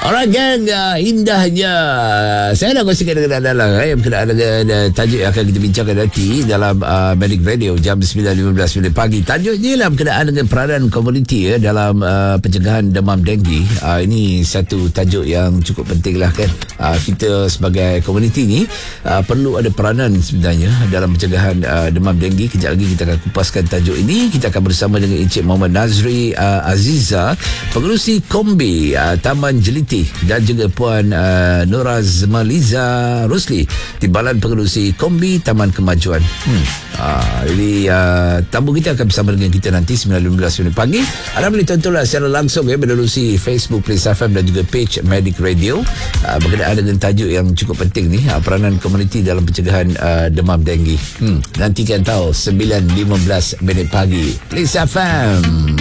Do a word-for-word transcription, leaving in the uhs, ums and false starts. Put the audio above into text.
Alright gang, uh, indahnya saya nak kongsikan dengan anda lah eh, berkenaan dengan uh, tajuk yang akan kita bincangkan nanti dalam uh, Medic Radio jam sembilan lima belas minit pagi. Tajuk ni lah berkenaan dengan peranan komuniti ya, dalam uh, pencegahan demam denggi. uh, Ini satu tajuk yang cukup penting lah kan. uh, Kita sebagai komuniti ni uh, perlu ada peranan sebenarnya dalam pencegahan uh, demam denggi. Kejap lagi kita akan kupaskan tajuk ini. Kita akan bersama dengan Encik Muhammad Nazri uh, Aziza, pengerusi Kombi uh, Taman Jeliti, dan juga Puan uh, Nuraz Maliza Rusli, Timbalan Pengerusi Kombi Taman Kemajuan. hmm. uh, Jadi uh, tamu kita akan bersama dengan kita nanti sembilan lima belas minit pagi. Anda boleh tontonlah secara langsung ya, menerusi Facebook Plains F M dan juga page Medic Radio uh, berkenaan dengan tajuk yang cukup penting ni, uh, peranan komuniti dalam pencegahan uh, demam denggi. hmm. Nantikan tahu sembilan lima belas minit pagi Plains F M.